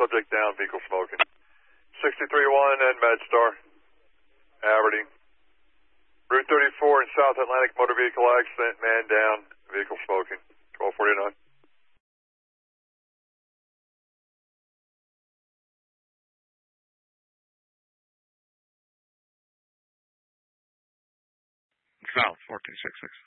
subject down, vehicle smoking. 63-1 and MedStar, Aberdeen. Route 34 in South Atlantic, motor vehicle accident, man down, vehicle smoking. 1249. South 1466.